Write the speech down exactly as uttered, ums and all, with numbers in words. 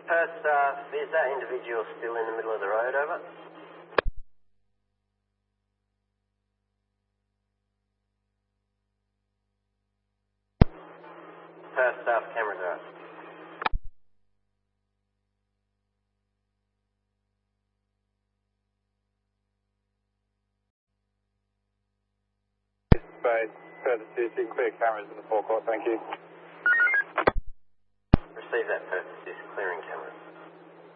Perth staff, is that individual still in the middle of the road, over? Perth staff, cameras are up. Right, further to clear cameras in the forecourt, thank you. Receive that, Perth, clearing cameras.